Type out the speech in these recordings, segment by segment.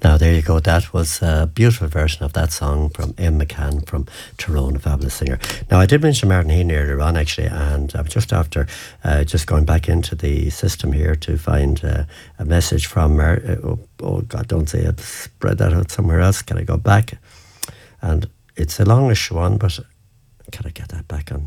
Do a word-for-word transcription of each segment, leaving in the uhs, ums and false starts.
Now, there you go. That was a beautiful version of that song from M. McCann from Tyrone, a fabulous singer. Now, I did mention Martin Heaney earlier on, actually, and I'm just after uh, just going back into the system here to find uh, a message from Mar- oh, oh, God, don't say it. Spread that out somewhere else. Can I go back? And it's a longish one, but can I get that back on?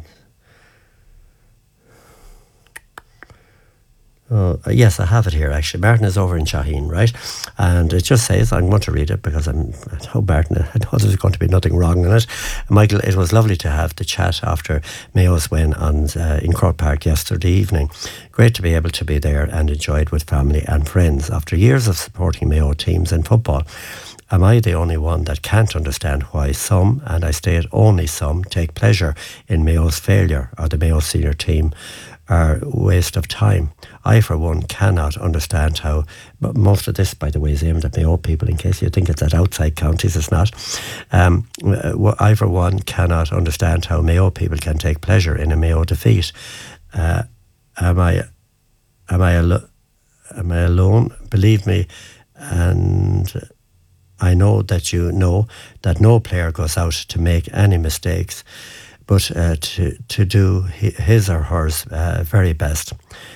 Oh, yes, I have it here, actually. Martin is over in Shaheen, right? And it just says, I'm going to read it because I'm, I know Martin, I know there's going to be nothing wrong in it. Michael, it was lovely to have the chat after Mayo's win on, uh, in Croke Park yesterday evening. Great to be able to be there and enjoy it with family and friends. After years of supporting Mayo teams in football, am I the only one that can't understand why some, and I state only some, take pleasure in Mayo's failure or the Mayo senior team are a waste of time? I, for one, cannot understand how, but most of this, by the way, is aimed at Mayo people, in case you think it's at outside counties, it's not. Um, I, for one, cannot understand how Mayo people can take pleasure in a Mayo defeat. Uh, am I, am I, al- am I alone? Believe me, and I know that you know that no player goes out to make any mistakes, but uh, to, to do his or hers uh, very best.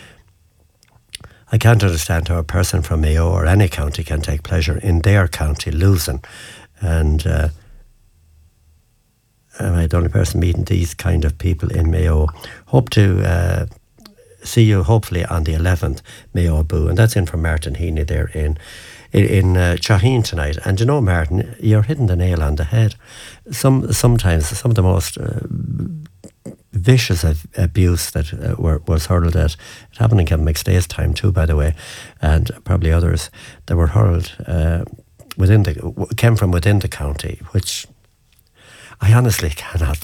I can't understand how a person from Mayo or any county can take pleasure in their county losing. And uh, am I the only person meeting these kind of people in Mayo? Hope to uh, see you hopefully on the eleventh Mayo Boo. And that's in from Martin Heaney there in in, in uh, Shaheen tonight. And you know, Martin, you're hitting the nail on the head. Some Sometimes some of the most uh, vicious ab- abuse that uh, were, was hurled at, it happened in Kevin McStay's time too, by the way, and probably others that were hurled uh, within the, came from within the county, which I honestly cannot